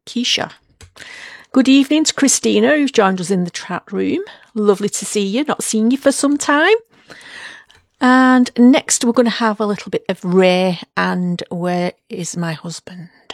Keisha. Good evening to Christina, who's joined us in the chat room. Lovely to see you. Not seen you for some time. And next we're going to have a little bit of Ray and Where Is My Husband?